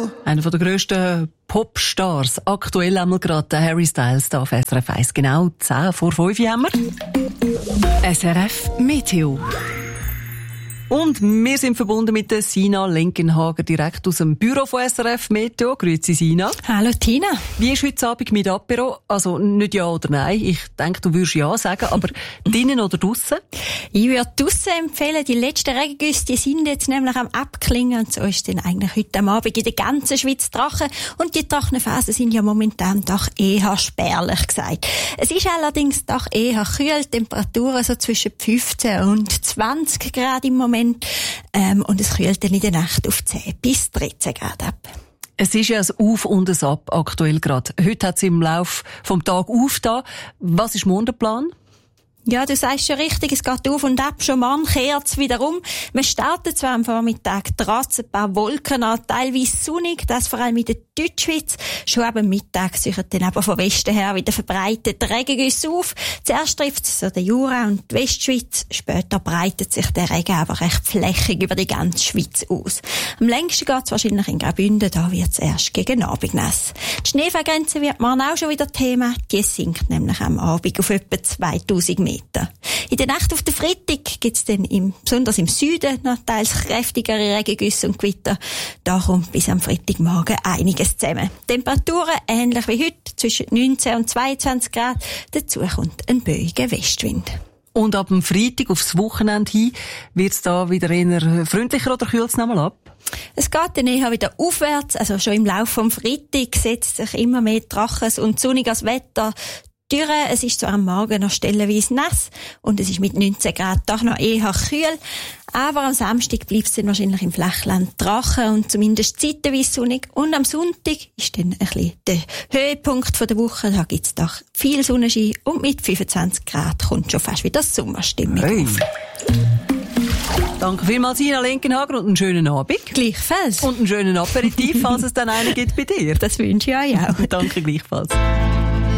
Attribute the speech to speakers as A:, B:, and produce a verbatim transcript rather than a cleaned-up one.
A: Einer der grössten Popstars. Aktuell einmal gerade der Harry Styles da auf S R F eins. Genau zehn vor fünf haben wir. S R F Meteo. Und wir sind verbunden mit der Sina Lenkenhager, direkt aus dem Büro von S R F Meteo. Grüezi Sina.
B: Hallo Tina.
A: Wie ist heute Abend mit Apero? Also nicht ja oder nein. Ich denke, du würdest ja sagen, aber drinnen oder draussen?
B: Ich würde draussen empfehlen. Die letzten Regengüsse, die sind jetzt nämlich am Abklingen. Und so ist dann eigentlich heute am Abend in der ganzen Schweiz trocken. Und die trockenen Phasen sind ja momentan doch eher spärlich gesagt. Es ist allerdings doch eher kühl. Temperaturen so zwischen fünfzehn und zwanzig Grad im Moment. Ähm, und es kühlt dann in der Nacht auf zehn bis dreizehn Grad ab.
A: Es ist ja ein Auf und ein Ab aktuell gerade. Heute hat es im Laufe vom Tag aufgetan. Was ist morgen der Plan?
B: Ja, du sagst schon richtig, es geht auf und ab, schon morgen kehrt es wieder um. Wir starten zwar am Vormittag trotz ein paar Wolken an, teilweise sonnig, das vor allem in der Deutschschweiz. Schon ab dem Mittag suchen dann aber von Westen her wieder verbreitet Regengüsse auf. Zuerst trifft es so den Jura und die Westschweiz, später breitet sich der Regen aber recht flächig über die ganze Schweiz aus. Am längsten geht es wahrscheinlich in Graubünden, da wird es erst gegen Abend nass. Die Schneefallgrenze wird morgen auch schon wieder Thema, die sinkt nämlich am Abend auf etwa zweitausend Meter. In der Nacht auf den Freitag gibt es dann im, besonders im Süden noch teils kräftigere Regengüsse und Gewitter. Da kommt bis am Freitagmorgen einiges zusammen. Temperaturen ähnlich wie heute, zwischen neunzehn und zweiundzwanzig Grad. Dazu kommt ein böiger Westwind.
A: Und ab dem Freitag aufs Wochenende hin wird es da wieder eher freundlicher oder kühlt es nochmal ab?
B: Es geht dann eher wieder aufwärts. Also schon im Laufe vom Freitag setzt sich immer mehr trockenes und sonniges Wetter durch. Es ist zwar am Morgen noch stellenweise nass und es ist mit neunzehn Grad doch noch eher kühl, aber am Samstag bleibt es dann wahrscheinlich im Flachland trocken und zumindest zeitweise sonnig. Und am Sonntag ist dann ein bisschen der Höhepunkt der Woche. Da gibt es doch viel Sonnenschein und mit fünfundzwanzig Grad kommt schon fast wieder Sommerstimmung
A: hey.
B: auf.
A: Danke vielmals, Sina Lenkenhager, und einen schönen Abend.
B: Gleichfalls.
A: Und einen schönen Aperitif, falls es dann einen gibt bei dir.
B: Das wünsche ich euch auch.
A: Danke gleichfalls.